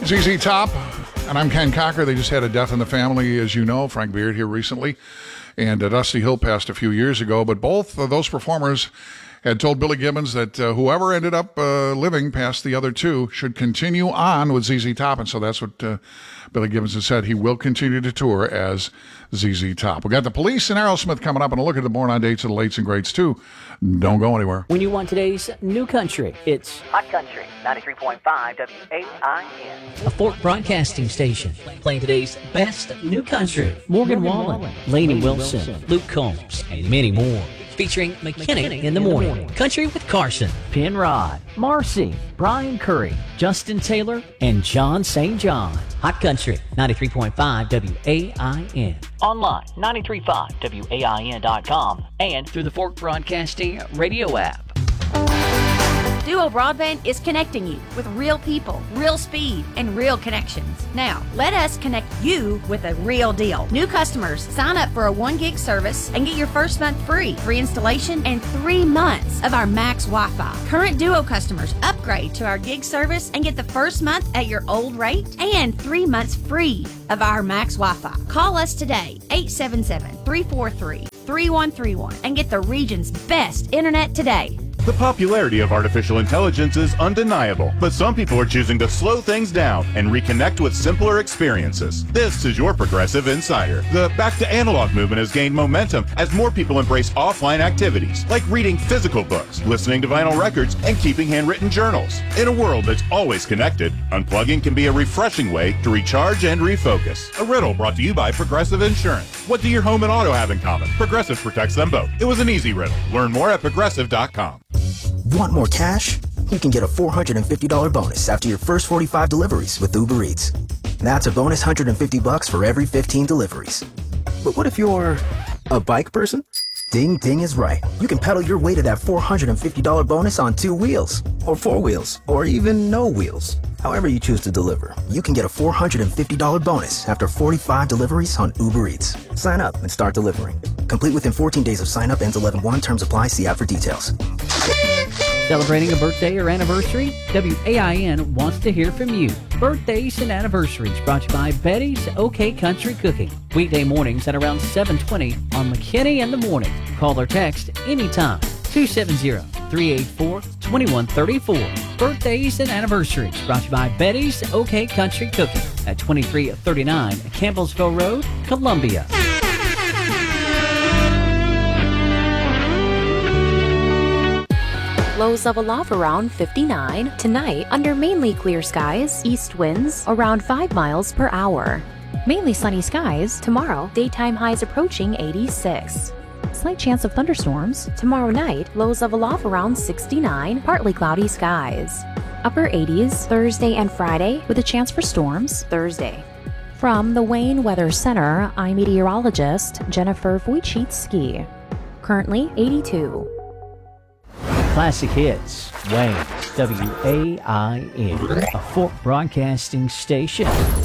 ZZ Top, and I'm Ken Cocker. They just had a death in the family, as you know. Frank Beard here recently, and Dusty Hill passed a few years ago. But both of those performers had told Billy Gibbons that whoever ended up living past the other two should continue on with ZZ Top. And so that's what Billy Gibbons has said. He will continue to tour as ZZ Top. We got the Police and Aerosmith coming up, and a look at the Born on Dates of the Lates and Greats, too. Don't go anywhere. When you want today's new country, it's Hot Country, 93.5 WAIN. a Fork Broadcasting Station, playing today's best new country. Morgan Wallen, Lainey Wilson, Luke Combs, and many more. Featuring McKinney in the morning, Country with Carson, Penrod, Marcy, Brian Curry, Justin Taylor, and John St. John. Hot Country, 93.5 WAIN. Online, 935WAIN.com, and through the Fork Broadcasting radio app. Duo Broadband is connecting you with real people, real speed, and real connections. Now, let us connect you with a real deal. New customers, sign up for a 1 gig service and get your first month free installation, and 3 months of our Max Wi-Fi. Current Duo customers, upgrade to our gig service and get the first month at your old rate and 3 months free of our Max Wi-Fi. Call us today, 877-343-3131, and get the region's best internet today. The popularity of artificial intelligence is undeniable, but some people are choosing to slow things down and reconnect with simpler experiences. This is your Progressive Insider. The back to analog movement has gained momentum as more people embrace offline activities, like reading physical books, listening to vinyl records, and keeping handwritten journals. In a world that's always connected, unplugging can be a refreshing way to recharge and refocus. A riddle brought to you by Progressive Insurance. What do your home and auto have in common? Progressive protects them both. It was an easy riddle. Learn more at progressive.com. Want more cash? You can get a $450 bonus after your first 45 deliveries with Uber Eats. That's a bonus $150 for every 15 deliveries. But what if you're a bike person? Ding Ding is right. You can pedal your way to that $450 bonus on 2 wheels, or 4 wheels, or even no wheels. However you choose to deliver, you can get a $450 bonus after 45 deliveries on Uber Eats. Sign up and start delivering. Complete within 14 days of sign up. Ends 11/1. Terms apply. See app for details. Celebrating a birthday or anniversary? WAIN wants to hear from you. Birthdays and anniversaries brought to you by Betty's OK Country Cooking. Weekday mornings at around 7:20 on McKinney in the Morning. Call or text anytime. 270-384-2134. Birthdays and anniversaries brought to you by Betty's OK Country Cooking at 2339 Campbellsville Road, Columbia. Lows of a love around 59. Tonight, under mainly clear skies, east winds around 5 miles per hour. Mainly sunny skies. Tomorrow, daytime highs approaching 86. Slight chance of thunderstorms. Tomorrow night, lows of a love around 69. Partly cloudy skies. Upper 80s Thursday and Friday with a chance for storms Thursday. From the Wayne Weather Center, I'm meteorologist Jennifer Wojcicki. Currently 82. Classic Hits, Wayne, WAIN, a Fork Broadcasting Station.